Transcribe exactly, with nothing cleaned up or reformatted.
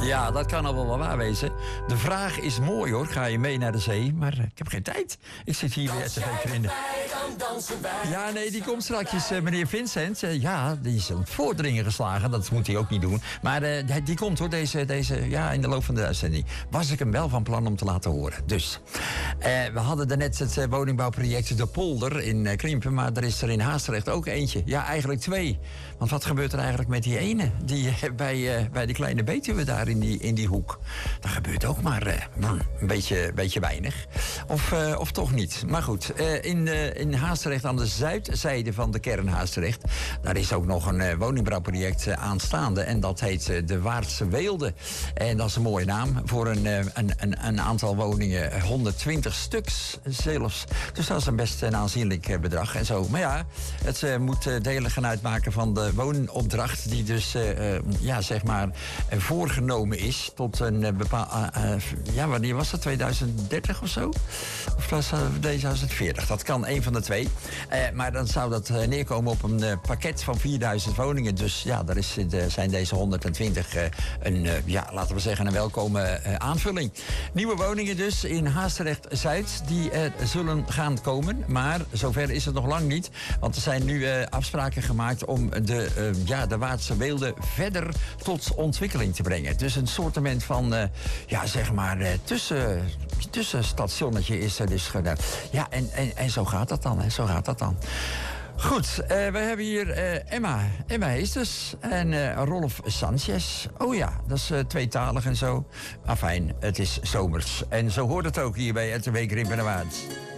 Ja, dat kan al wel waar wezen. De vraag is mooi hoor, ga je mee naar de zee? Maar uh, ik heb geen tijd. Ik zit hier weer te vrienden. Ja, nee, die komt straks, uh, meneer Vincent. Uh, ja, die is een voordringen geslagen, dat moet hij ook niet doen. Maar uh, die komt hoor, deze, deze, ja, in de loop van de uitzending. Was ik hem wel van plan om te laten horen. Dus, uh, we hadden daarnet het uh, woningbouwproject De Polder in uh, Krimpen. Maar er is er in Haastrecht ook eentje. Ja, eigenlijk twee. Want wat gebeurt er eigenlijk met die ene? Die uh, bij, uh, bij die kleine Betuwe daar in die, in die hoek. Dat gebeurt ook maar uh, een beetje, beetje weinig. Of, uh, of toch niet. Maar goed, uh, in, uh, in Haastrecht aan de zuidzijde van de kern Haastrecht, daar is ook nog een uh, woningbouwproject uh, aanstaande. En dat heet uh, de Waardse Weelde. En dat is een mooie naam voor een, uh, een, een, een aantal woningen. honderdtwintig stuks zelfs. Dus dat is een best een aanzienlijk uh, bedrag en zo. Maar ja, het uh, moet uh, delen gaan uitmaken van de woonopdracht die dus, uh, uh, ja, zeg maar, uh, voorgenomen is tot een uh, bepaald... Uh, uh, ja, wanneer was dat? tweeduizend dertig of zo? Of was dat tweeduizend veertig? Dat kan één van de twee. Uh, maar dan zou dat uh, neerkomen op een uh, pakket van vierduizend woningen. Dus ja, daar is, uh, zijn deze honderdtwintig uh, een, uh, ja, laten we zeggen, een welkome uh, aanvulling. Nieuwe woningen dus in Haastrecht-Zuid, die uh, zullen gaan komen. Maar zover is het nog lang niet. Want er zijn nu uh, afspraken gemaakt om de, uh, ja, de Waardse Weelde verder tot ontwikkeling te brengen. Dus een soortement van, uh, ja, zeg maar, uh, tussen, tussenstationnetje is er dus gedaan. Ja, en, en, en zo gaat dat dan, hè, zo gaat dat dan. Goed, uh, we hebben hier uh, Emma. Emma Heesters en uh, Rolf Sanchez. Oh ja, dat is uh, tweetalig en zo. Afijn, het is zomers. En zo hoort het ook hier bij R T W Krimpen en Waard.